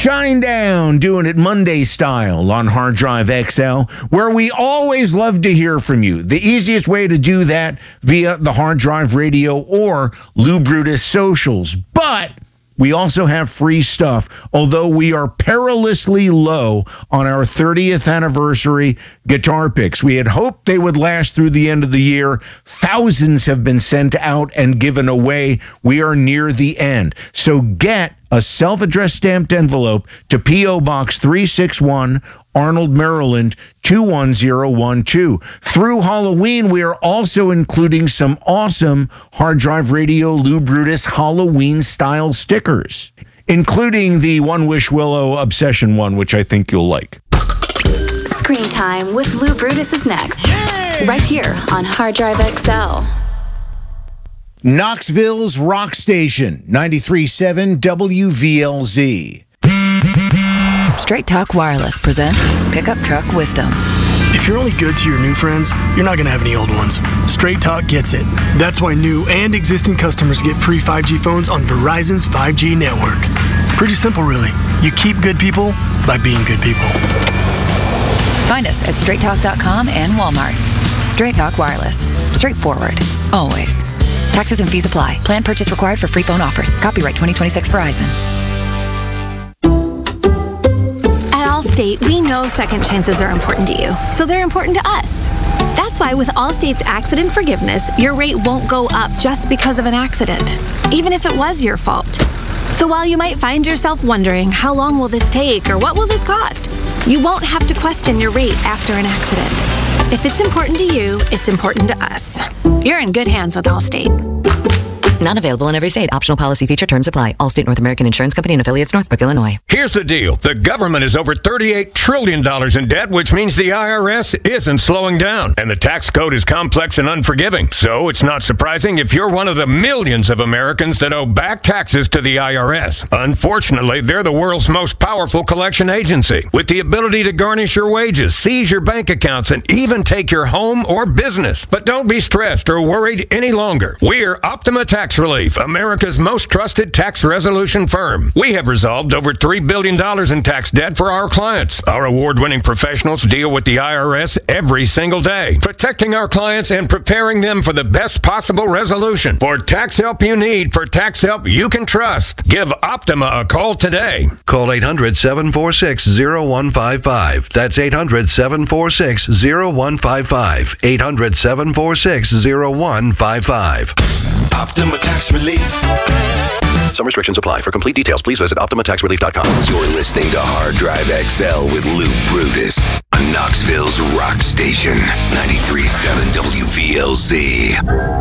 Shinedown, doing it Monday style on Hard Drive XL, where we always love to hear from you. The easiest way to do that via the Hard Drive Radio or Lou Brutus socials. But we also have free stuff, although we are perilously low on our 30th anniversary guitar picks. We had hoped they would last through the end of the year. Thousands have been sent out and given away. We are near the end. So get a self-addressed stamped envelope to P.O. Box 361, Arnold, Maryland, 21012. Through Halloween, we are also including some awesome Hard Drive Radio Lou Brutus Halloween-style stickers, including the One Wish Willow Obsession one, which I think you'll like. Screen Time with Lou Brutus is next. Yay! Right here on Hard Drive XL. Knoxville's Rock Station, 93.7 WVLZ. Straight Talk Wireless presents Pickup Truck Wisdom. If you're only good to your new friends, you're not going to have any old ones. Straight Talk gets it. That's why new and existing customers get free 5G phones on Verizon's 5G network. Pretty simple, really. You keep good people by being good people. Find us at straighttalk.com and Walmart. Straight Talk Wireless. Straightforward. Always. Taxes and fees apply. Plan purchase required for free phone offers. Copyright 2026 Verizon. At Allstate, we know second chances are important to you, so they're important to us. That's why with Allstate's accident forgiveness, your rate won't go up just because of an accident, even if it was your fault. So while you might find yourself wondering, how long will this take or what will this cost? You won't have to question your rate after an accident. If it's important to you, it's important to us. You're in good hands with Allstate. Not available in every state. Optional policy feature terms apply. Allstate North American Insurance Company and affiliates, Northbrook, Illinois. Here's the deal. The government is over $38 trillion in debt, which means the IRS isn't slowing down. And the tax code is complex and unforgiving. So it's not surprising if you're one of the millions of Americans that owe back taxes to the IRS. Unfortunately, they're the world's most powerful collection agency, with the ability to garnish your wages, seize your bank accounts, and even take your home or business. But don't be stressed or worried any longer. We're Optima Tax Relief, America's most trusted tax resolution firm. We have resolved over $3 billion in tax debt for our clients. Our award-winning professionals deal with the IRS every single day, protecting our clients and preparing them for the best possible resolution. For tax help you need, for tax help you can trust, give Optima a call today. Call 800-746-0155. That's 800-746-0155. 800-746-0155. Optima Tax Relief. Some restrictions apply. For complete details, please visit OptimaTaxRelief.com. You're listening to Hard Drive XL with Lou Brutus on Knoxville's Rock Station, 93.7 WVLZ.